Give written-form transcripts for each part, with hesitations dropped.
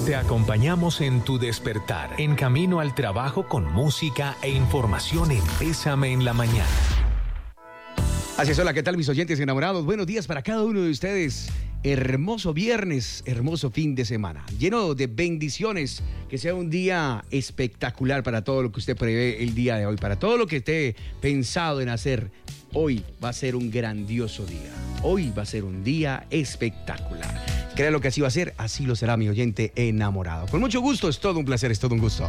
Te acompañamos en tu despertar, en camino al trabajo con música e información en Bésame en la Mañana. Así es, hola, ¿qué tal mis oyentes enamorados? Buenos días para cada uno de ustedes. Hermoso viernes, hermoso fin de semana, lleno de bendiciones, que sea un día espectacular para todo lo que usted prevé el día de hoy, para todo lo que esté pensado en hacer. Hoy va a ser un grandioso día, hoy va a ser un día espectacular. Créalo que así va a ser, así lo será mi oyente enamorado. Con mucho gusto, es todo un placer, es todo un gusto.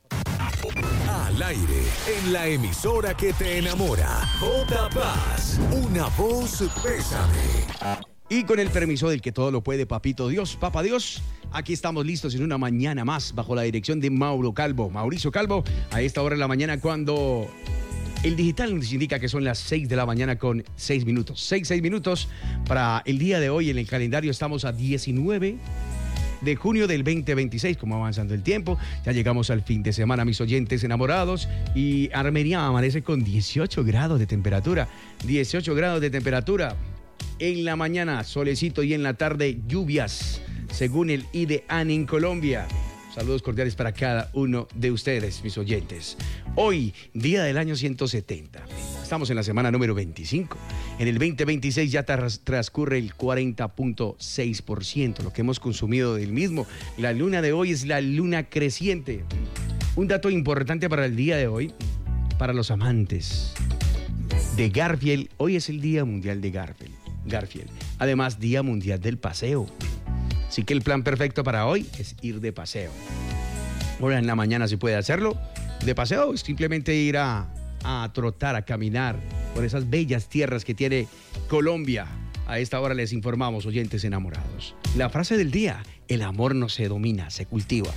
Al aire, en la emisora que te enamora, J Paz, una voz Bésame. Y con el permiso del que todo lo puede, Papito Dios, Papa Dios, aquí estamos listos en una mañana más, bajo la dirección de Mauricio Calvo, a esta hora de la mañana, cuando el digital nos indica que son las 6 de la mañana con 6 minutos. 6 minutos para el día de hoy. En el calendario estamos a 19 de junio del 2026, como avanzando el tiempo. Ya llegamos al fin de semana, mis oyentes enamorados. Y Armenia amanece con 18 grados de temperatura. 18 grados de temperatura. En la mañana, solecito, y en la tarde, lluvias, según el IDEAN en Colombia. Saludos cordiales para cada uno de ustedes, mis oyentes. Hoy, día del año 170. Estamos en la semana número 25. En el 2026 ya transcurre el 40.6%, lo que hemos consumido del mismo. La luna de hoy es la luna creciente. Un dato importante para el día de hoy, para los amantes de Garfield. Hoy es el Día Mundial de Garfield. Además, Día Mundial del Paseo. Así que el plan perfecto para hoy es ir de paseo. Ahora en la mañana se puede hacerlo de paseo, simplemente ir a trotar, a caminar por esas bellas tierras que tiene Colombia. A esta hora les informamos, oyentes enamorados. La frase del día: el amor no se domina, se cultiva.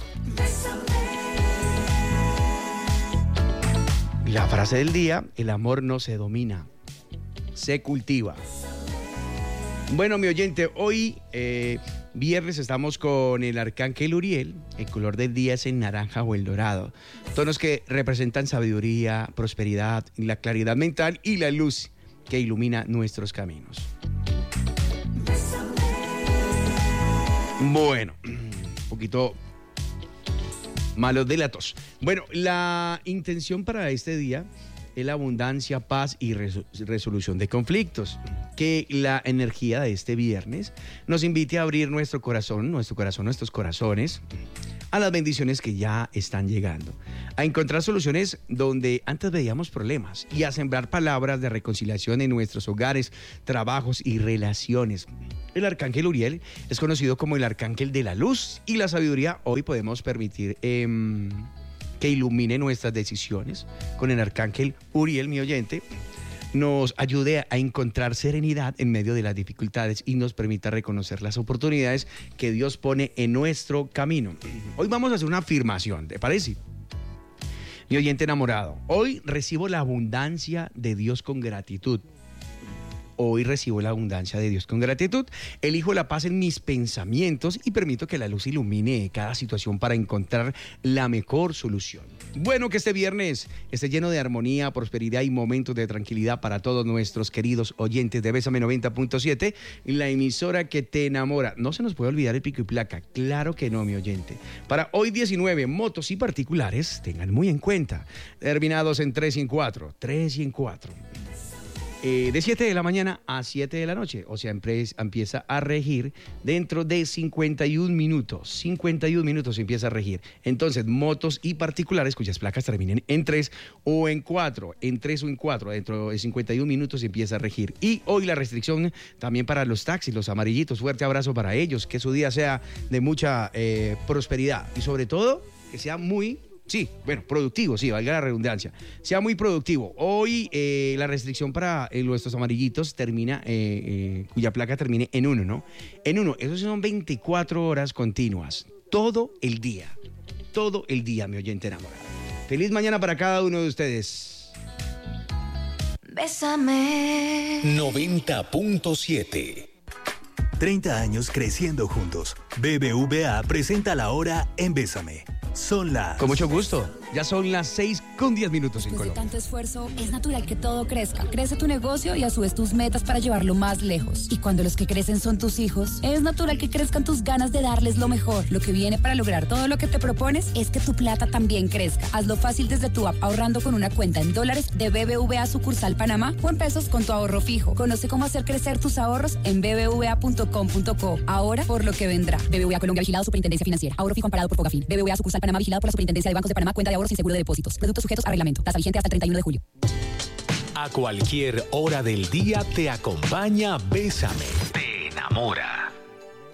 La frase del día: el amor no se domina, se cultiva. Bueno, mi oyente, hoy viernes estamos con el arcángel Uriel. El color del día es el naranja o el dorado. Tonos que representan sabiduría, prosperidad, la claridad mental y la luz que ilumina nuestros caminos. Bueno, un poquito malos de la tos. Bueno, la intención para este día es la abundancia, paz y resolución de conflictos. Que la energía de este viernes nos invite a abrir nuestros corazones a las bendiciones que ya están llegando, a encontrar soluciones donde antes veíamos problemas y a sembrar palabras de reconciliación en nuestros hogares, trabajos y relaciones. El arcángel Uriel es conocido como el arcángel de la luz y la sabiduría. Hoy podemos permitir que ilumine nuestras decisiones con el arcángel Uriel, mi oyente, nos ayude a encontrar serenidad en medio de las dificultades y nos permita reconocer las oportunidades que Dios pone en nuestro camino. Hoy vamos a hacer una afirmación, ¿te parece? Mi oyente enamorado, hoy recibo la abundancia de Dios con gratitud. Hoy recibo la abundancia de Dios con gratitud. Elijo la paz en mis pensamientos y permito que la luz ilumine cada situación para encontrar la mejor solución. Bueno, que este viernes esté lleno de armonía, prosperidad y momentos de tranquilidad para todos nuestros queridos oyentes de Bésame 90.7, la emisora que te enamora. No se nos puede olvidar el pico y placa, claro que no, mi oyente. Para hoy 19, motos y particulares, tengan muy en cuenta, terminados en 3 y en 4. De 7 de la mañana a 7 de la noche, o sea, empieza a regir dentro de 51 minutos. 51 minutos empieza a regir. Entonces, motos y particulares cuyas placas terminen en 3 o en 4, en 3 o en 4, dentro de 51 minutos empieza a regir. Y hoy la restricción también para los taxis, los amarillitos. Fuerte abrazo para ellos, que su día sea de mucha prosperidad y sobre todo que sea muy... productivo, valga la redundancia. Sea muy productivo. Hoy la restricción para nuestros amarillitos termina, cuya placa termine en 1, ¿no? En 1, eso son 24 horas continuas. Todo el día, mi oyente enamorado. Feliz mañana para cada uno de ustedes. Bésame. 90.7. 30 años creciendo juntos. BBVA presenta la hora en Bésame. son las... Con mucho gusto. Ya son las 6:10 en Después de Colombia. tanto esfuerzo, es natural que todo crezca. Crece tu negocio y a su vez tus metas para llevarlo más lejos. Y cuando los que crecen son tus hijos, es natural que crezcan tus ganas de darles lo mejor. Lo que viene para lograr todo lo que te propones es que tu plata también crezca. Hazlo fácil desde tu app, ahorrando con una cuenta en dólares de BBVA sucursal Panamá o en pesos con tu ahorro fijo. Conoce cómo hacer crecer tus ahorros en bbva.com.co. Ahora por lo que vendrá. BBVA Colombia, vigilado Superintendencia Financiera. Ahorro fijo amparado por Fogafín. BBVA sucursal Panamá, vigilado por la Superintendencia de Bancos de Panamá. Cuenta de ahorros sin seguro de depósitos. Productos sujetos a reglamento. Tasa vigente hasta el 31 de julio. A cualquier hora del día te acompaña Bésame. Te enamora.